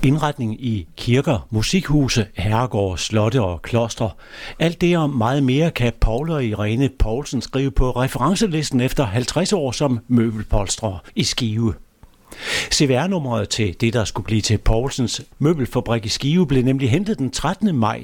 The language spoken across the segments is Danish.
Indretning i kirker, musikhuse, herregårde, slotte og klostre. Alt det og meget mere kan Poul og Irene Poulsen skrive på referencelisten efter 50 år som møbelpolstrer i Skive. CVR-nummeret til det, der skulle blive til Poulsens møbelfabrik i Skive, blev nemlig hentet den 13. maj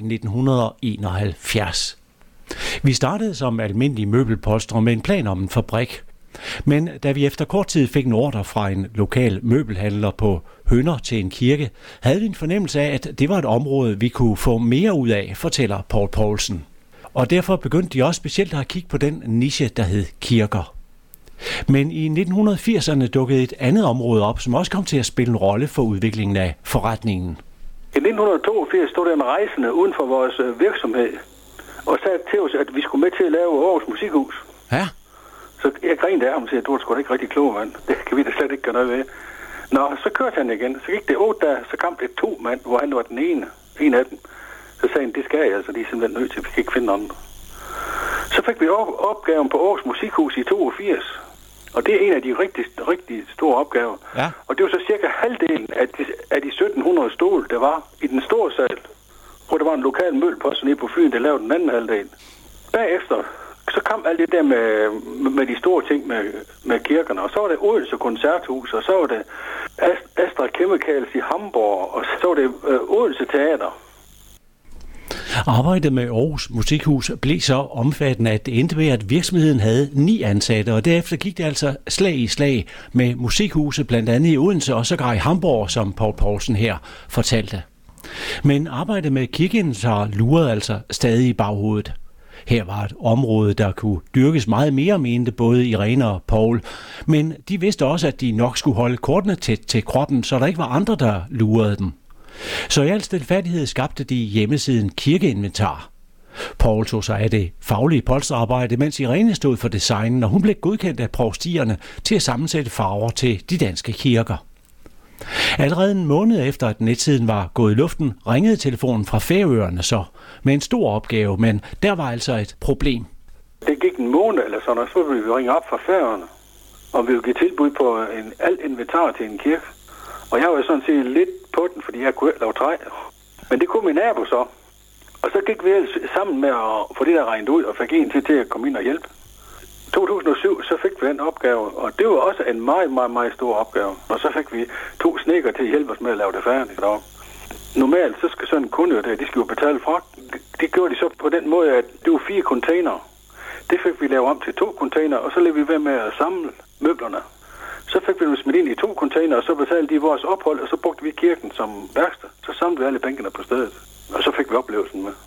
1971. Vi startede som almindelige møbelpolstrer med en plan om en fabrik. Men da vi efter kort tid fik en ordre fra en lokal møbelhandler på Hønder til en kirke, havde vi en fornemmelse af, at det var et område, vi kunne få mere ud af, fortæller Poul Poulsen. Og derfor begyndte de også specielt at kigge på den niche, der hed kirker. Men i 1980'erne dukkede et andet område op, som også kom til at spille en rolle for udviklingen af forretningen. I 1982 stod der en rejsende uden for vores virksomhed og sagde til os, at vi skulle med til at lave Aarhus Musikhus. Ja. Så jeg grinede af ham og sagde, du er sgu da ikke rigtig klog, mand. Det kan vi da slet ikke gøre noget ved. Nå, så kørte han igen. Så gik det 8 dage, så kom det 2 mand, hvor han var den ene. En af dem. Så sagde han, det skal jeg, altså de er simpelthen nødt til, vi kan ikke finde andre. Så fik vi opgaven på Aarhus Musikhus i 82. Og det er en af de rigtig store opgaver. Ja. Og det var så cirka halvdelen af de 1700 stole, der var i den store sal. Hvor der var en lokal mølpost nede på Fyn, der lavede den anden halvdel. Bagefter så kom alt det der med de store ting med kirkerne, og så var det Odense Koncerthus, og så var det Astra Chemicals i Hamburg, og så var det Odense Teater. Arbejdet med Aarhus Musikhus blev så omfattende, at det endte med, at virksomheden havde 9 ansatte, og derefter gik det altså slag i slag med musikhuse, blandt andet i Odense og sågar i Hamburg, som Poul Poulsen her fortalte. Men arbejdet med kirkeinventar lurede altså stadig i baghovedet. Her var et område, der kunne dyrkes meget mere, mente både Irene og Poul. Men de vidste også, at de nok skulle holde kortene tæt til kroppen, så der ikke var andre, der lurede dem. Så i al stilfærdighed skabte de hjemmesiden Kirkeinventar. Poul tog sig af det faglige polsterarbejde, mens Irene stod for designen, og hun blev godkendt af provstierne til at sammensætte farver til de danske kirker. Allerede en måned efter, at netsiden var gået i luften, ringede telefonen fra Færøerne så med en stor opgave, men der var altså et problem. Det gik en måned eller sådan, og så ville vi ringe op fra Færøerne, og vi ville give tilbud på alt inventar til en kirke. Og jeg var sådan set lidt på den, fordi jeg kunne ikke lave træ. Men det kunne min nabo så. Og så gik vi sammen med at få det der regnet ud, og fik en til at komme ind og hjælpe. I 2007 så fik vi den opgave, og det var også en meget stor opgave. Og så fik vi 2 snedkere til at hjælpe os med at lave det færdigt. Normalt så skal sådan en kunde jo de skal jo betale fragt. Det gjorde de så på den måde, at det var 4 containere. Det fik vi lavet om til 2 containere, og så levede vi ved med at samle møblerne. Så fik vi dem smidt ind i 2 containere, og så betalte de vores ophold, og så brugte vi kirken som værksted. Så samlede vi alle bænkene på stedet, og så fik vi oplevelsen med.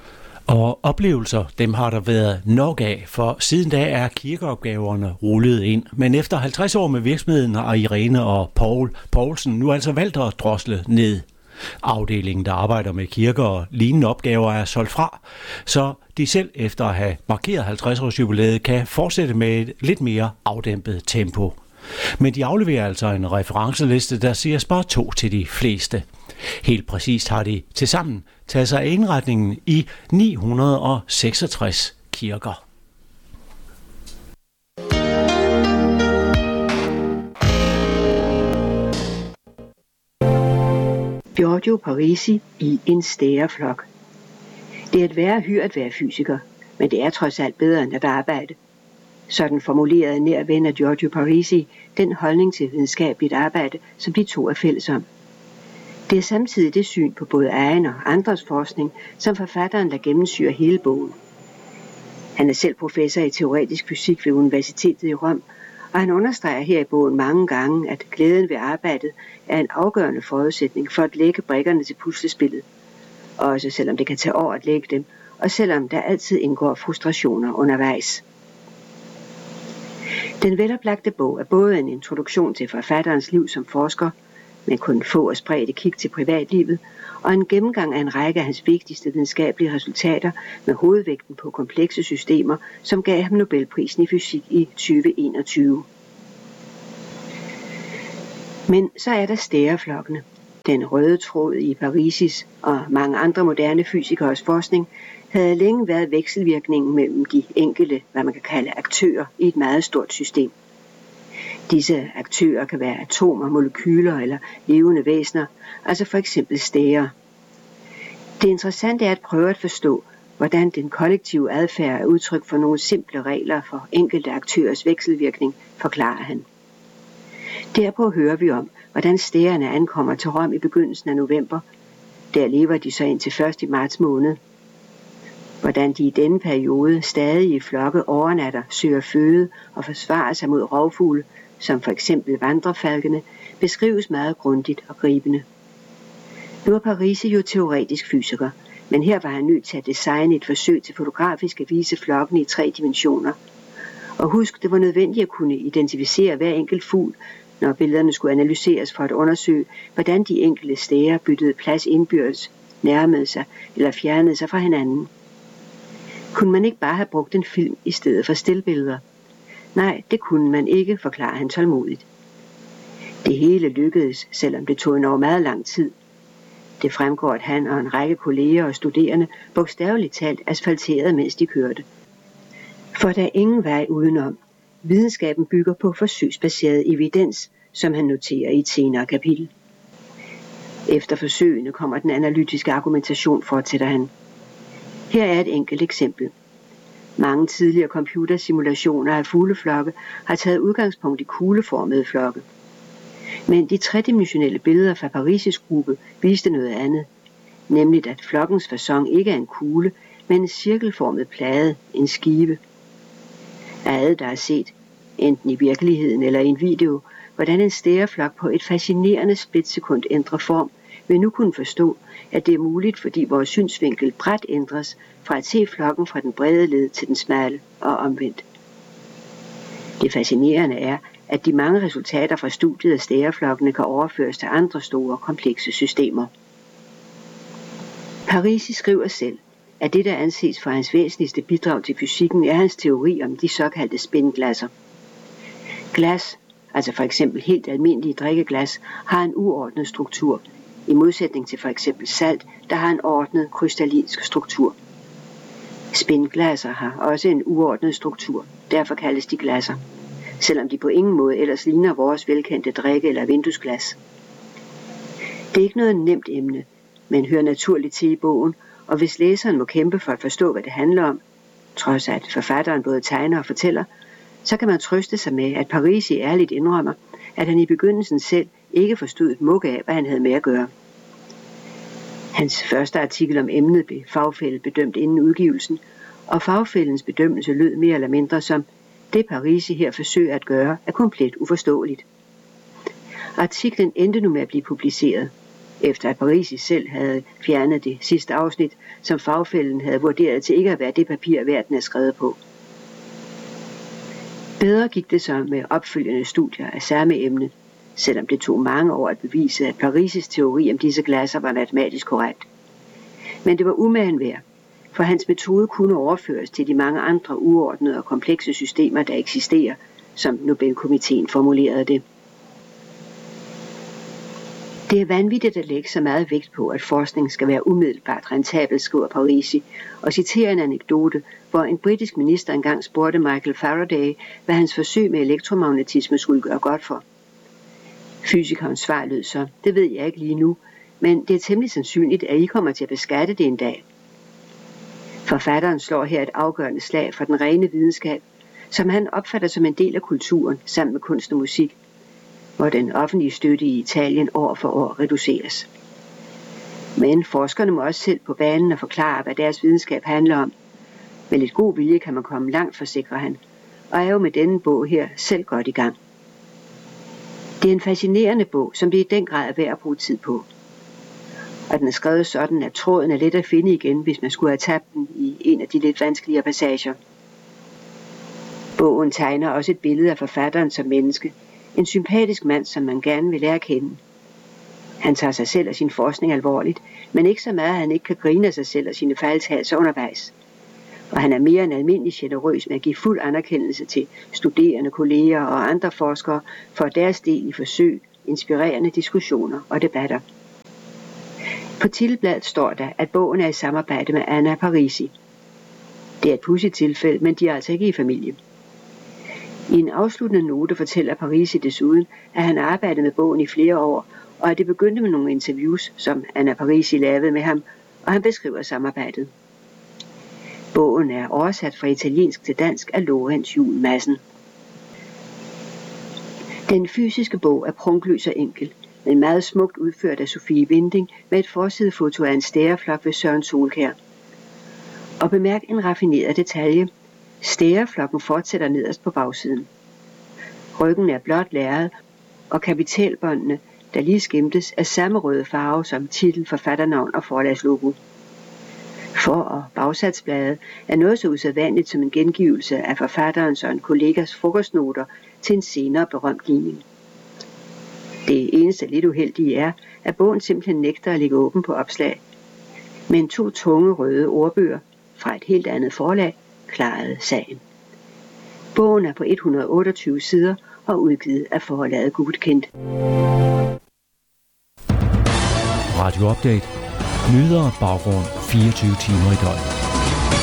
Og oplevelser, dem har der været nok af, for siden da er kirkeopgaverne rullet ind. Men efter 50 år med virksomheden har Irene og Poul Poulsen nu altså valgt at drosle ned. Afdelingen, der arbejder med kirker og lignende opgaver, er solgt fra, så de selv efter at have markeret 50-års jubilæet kan fortsætte med et lidt mere afdæmpet tempo. Men de afleverer altså en referenceliste, der siger bare 2 til de fleste. Helt præcist har de tilsammen taget sig af indretningen i 966 kirker. Giorgio Parisi i En stæreflok. Det er et værre hyr at være fysiker, men det er trods alt bedre end at arbejde. Sådan formulerede nær ven af Giorgio Parisi den holdning til videnskabeligt arbejde, som de 2 er fælles om. Det er samtidig det syn på både egen og andres forskning, som forfatteren lader gennemsyre hele bogen. Han er selv professor i teoretisk fysik ved Universitetet i Rom, og han understreger her i bogen mange gange, at glæden ved arbejdet er en afgørende forudsætning for at lægge brikkerne til puslespillet. Også selvom det kan tage år at lægge dem, og selvom der altid indgår frustrationer undervejs. Den veloplagte bog er både en introduktion til forfatterens liv som forsker, med kun få og spredte kig til privatlivet, og en gennemgang af en række af hans vigtigste videnskabelige resultater med hovedvægten på komplekse systemer, som gav ham Nobelprisen i fysik i 2021. Men så er der stæreflokkene. Den røde tråd i Parisis og mange andre moderne fysikers forskning havde længe været vekselvirkningen mellem de enkelte, hvad man kan kalde aktører i et meget stort system. Disse aktører kan være atomer, molekyler eller levende væsener, altså for eksempel stærer. Det interessante er at prøve at forstå, hvordan den kollektive adfærd er udtryk for nogle simple regler for enkelte aktørers vekselvirkning, forklarer han. Derpå hører vi om, hvordan stærerne ankommer til Rom i begyndelsen af november. Der lever de så indtil først i marts måned. Hvordan de i denne periode stadig i flokke overnatter, søger føde og forsvarer sig mod rovfugle, som for eksempel vandrefalkene, beskrives meget grundigt og gribende. Nu er Parisi jo teoretisk fysiker, men her var han nødt til at designe et forsøg til fotografisk at vise flokkene i 3 dimensioner. Og husk, det var nødvendigt at kunne identificere hver enkelt fugl, når billederne skulle analyseres for at undersøge, hvordan de enkelte stærer byttede plads indbyrdes, nærmede sig eller fjernede sig fra hinanden. Kunne man ikke bare have brugt en film i stedet for stillbilleder? Nej, det kunne man ikke, forklarer han tålmodigt. Det hele lykkedes, selvom det tog endnu meget lang tid. Det fremgår, at han og en række kolleger og studerende bogstaveligt talt asfalterede, mens de kørte. For der er ingen vej udenom. Videnskaben bygger på forsøgsbaseret evidens, som han noterer i et senere kapitel. Efter forsøgene kommer den analytiske argumentation, fortsætter han. Her er et enkelt eksempel. Mange tidligere computersimulationer af fugleflokke har taget udgangspunkt i kugleformede flokke. Men de tredimensionelle billeder fra Parisis gruppe viste noget andet, nemlig at flokkens facon ikke er en kugle, men en cirkelformet plade, en skive. Alle, der har set, enten i virkeligheden eller i en video, hvordan en stæreflok på et fascinerende splitsekund ændrer form, vil nu kunne forstå, at det er muligt, fordi vores synsvinkel brat ændres fra at se flokken fra den brede led til den smalle og omvendt. Det fascinerende er, at de mange resultater fra studiet af stæreflokkene kan overføres til andre store, komplekse systemer. Parisi skriver selv, at det, der anses for hans væsentligste bidrag til fysikken, er hans teori om de såkaldte spinglasser. Glas, altså for eksempel helt almindelige drikkeglas, har en uordnet struktur, i modsætning til for eksempel salt, der har en ordnet krystallinsk struktur. Spinglasser har også en uordnet struktur, derfor kaldes de glasser, selvom de på ingen måde ellers ligner vores velkendte drikke- eller vinduesglas. Det er ikke noget nemt emne, men hører naturligt til i bogen, og hvis læseren må kæmpe for at forstå, hvad det handler om, trods at forfatteren både tegner og fortæller, så kan man trøste sig med, at Parisi ærligt indrømmer, at han i begyndelsen selv ikke forstod et mug af, hvad han havde med at gøre. Hans første artikel om emnet blev fagfældet bedømt inden udgivelsen, og fagfældens bedømmelse lød mere eller mindre som, det Parisi her forsøger at gøre er komplet uforståeligt. Artiklen endte nu med at blive publiceret, efter at Parisi selv havde fjernet det sidste afsnit, som fagfælden havde vurderet til ikke at være det papir, verden er skrevet på. Bedre gik det så med opfølgende studier af samme emne, selvom det tog mange år at bevise, at Parisis teori om disse glasser var matematisk korrekt. Men det var umagen værd, for hans metode kunne overføres til de mange andre uordnede og komplekse systemer, der eksisterer, som Nobelkomiteen formulerede det. Det er vanvittigt at lægge så meget vægt på, at forskning skal være umiddelbart rentabel, skriver Parisi, og citerer en anekdote, hvor en britisk minister engang spurgte Michael Faraday, hvad hans forsøg med elektromagnetisme skulle gøre godt for. Fysikernes svar lød så, det ved jeg ikke lige nu, men det er temmelig sandsynligt, at I kommer til at beskatte det en dag. Forfatteren slår her et afgørende slag for den rene videnskab, som han opfatter som en del af kulturen sammen med kunst og musik, hvor den offentlige støtte i Italien år for år reduceres. Men forskerne må også selv på banen og forklare, hvad deres videnskab handler om. Med lidt god vilje kan man komme langt, forsikrer han, og er jo med denne bog her selv godt i gang. Det er en fascinerende bog, som det i den grad er værd at bruge tid på. Og den er skrevet sådan, at tråden er let at finde igen, hvis man skulle have tabt den i en af de lidt vanskeligere passager. Bogen tegner også et billede af forfatteren som menneske, en sympatisk mand, som man gerne vil lære at kende. Han tager sig selv og sin forskning alvorligt, men ikke så meget, at han ikke kan grine af sig selv og sine fejltagelser undervejs. Og han er mere end almindelig generøs med at give fuld anerkendelse til studerende, kolleger og andre forskere for deres del i forsøg, inspirerende diskussioner og debatter. På titelbladet står der, at bogen er i samarbejde med Anna Parisi. Det er et pudsigt tilfælde, men de er altså ikke i familie. I en afsluttende note fortæller Parisi desuden, at han arbejdede med bogen i flere år, og at det begyndte med nogle interviews, som Anna Parisi lavede med ham, og han beskriver samarbejdet. Bogen er oversat fra italiensk til dansk af Lorenz Juel Madsen. Den fysiske bog er prunkløs og enkel, men meget smukt udført af Sofie Winding med et forsidefoto af en stæreflok ved Søren Solkjær. Og bemærk en raffineret detalje. Stæreflokken fortsætter nederst på bagsiden. Ryggen er blåt lærred, og kapitalbåndene, der lige skimtes, er samme røde farve som titel, forfatternavn og forlagslogo. For- og bagsatsbladet er noget så usædvanligt som en gengivelse af forfatterens og en kollegas frokostnoter til en senere berømt ligning. Det eneste lidt uheldige er, at bogen simpelthen nægter at ligge åben på opslag. Men 2 tunge røde ordbøger fra et helt andet forlag klarede sagen. Bogen er på 128 sider og udgivet af forlaget Gutkendt. Radio Update. Nyheder og baggrund 24 timer i døgnet.